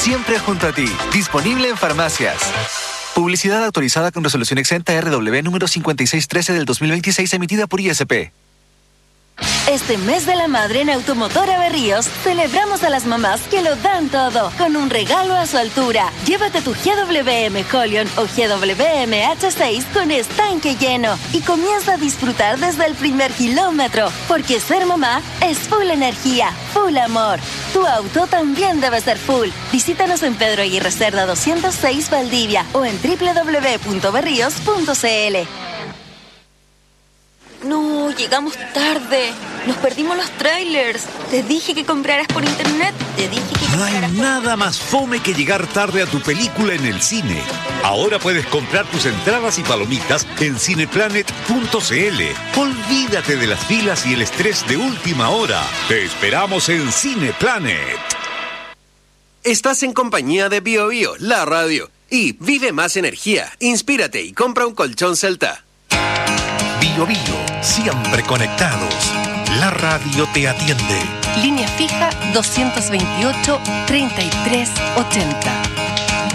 siempre junto a ti. Disponible en farmacias. Publicidad autorizada con resolución exenta RW número 5613 del 2026 emitida por ISP. Este mes de la madre en Automotora Berríos celebramos a las mamás que lo dan todo con un regalo a su altura. Llévate tu GWM Colion o GWM H6 con estanque lleno y comienza a disfrutar desde el primer kilómetro, porque ser mamá es full energía, full amor. Tu auto también debe ser full. Visítanos en Pedro Aguirre Cerda 206 Valdivia o en www.berrios.cl. No, llegamos tarde. Nos perdimos los trailers. Te dije que compraras por internet. No hay nada más fome que llegar tarde a tu película en el cine. Ahora puedes comprar tus entradas y palomitas en cineplanet.cl. Olvídate de las filas y el estrés de última hora. Te esperamos en Cineplanet. Estás en compañía de Bio Bio, la radio. Y vive más energía, inspírate y compra un colchón Celta. Bio Bio, siempre conectados. La radio te atiende. Línea fija 228-3380.